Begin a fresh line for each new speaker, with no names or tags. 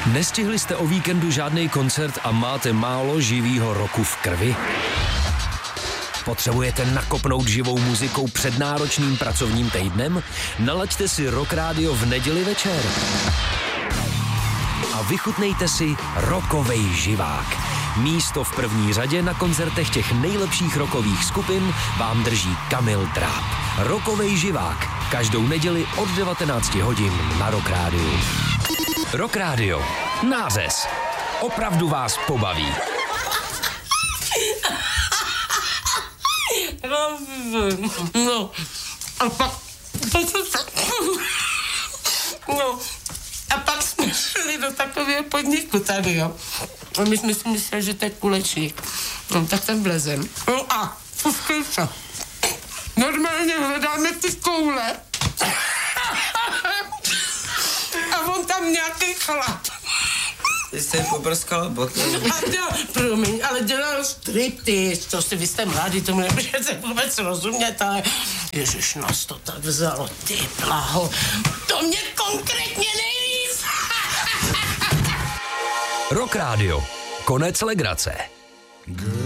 Nestihli jste o víkendu žádný koncert a máte málo živýho roku v krvi? Potřebujete nakopnout živou muzikou před náročným pracovním týdnem? Nalaďte si Rock Radio v neděli večer. A vychutnejte si rockovej živák. Místo v první řadě na koncertech těch nejlepších rockových skupin vám drží Kamil Dráb. Rockovej živák. Každou neděli od 19 hodin na Rock Radio. Rock Radio. Nářez. Opravdu vás pobaví.
No, a pak jsme šli do takového podniku tady, jo. A my jsme si mysleli, že to je kulečník. No, tak tam vlezem. No a puskej se. Normálně hledáme ty koule. A on tam nějaký chlap.
Ty jsi poprskala boty.
Promiň, ale dělal striptease, to si vy jste mladý, tomu nemůžete vůbec rozumět, ale ježiš, nás to tak vzalo, ty blaho, to mě konkrétně nejvíc.
Rock Radio. Konec legrace.